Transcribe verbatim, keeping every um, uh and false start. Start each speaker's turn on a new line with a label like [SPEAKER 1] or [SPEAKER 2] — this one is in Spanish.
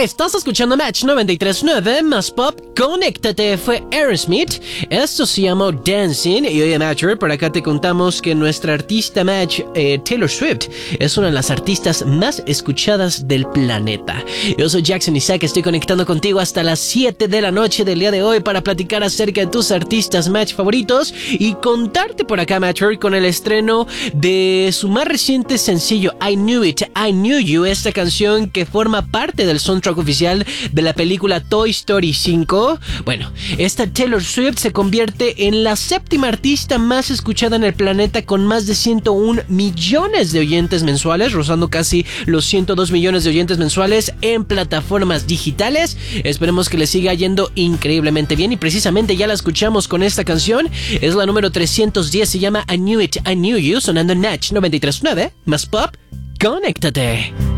[SPEAKER 1] Estás escuchando Match noventa y tres punto nueve más Pop. Conéctate, fue Aerosmith. Esto se llamó Dancing. Y hoy en Matcher, por acá te contamos que nuestra artista Match, eh, Taylor Swift, es una de las artistas más escuchadas del planeta. Yo soy Jackson Isaac, estoy conectando contigo hasta las siete de la noche del día de hoy para platicar acerca de tus artistas Match favoritos y contarte por acá, Matcher, con el estreno de su más reciente sencillo, I Knew It, I Knew You, esta canción que forma parte del soundtrack oficial de la película Toy Story cinco. Bueno, esta Taylor Swift se convierte en la séptima artista más escuchada en el planeta con más de ciento uno millones de oyentes mensuales, rozando casi los ciento dos millones de oyentes mensuales en plataformas digitales. Esperemos que le siga yendo increíblemente bien y precisamente ya la escuchamos con esta canción. Es la número trescientos diez, se llama I Knew It, I Knew You, sonando en Match noventa y tres punto nueve más Pop. Conéctate.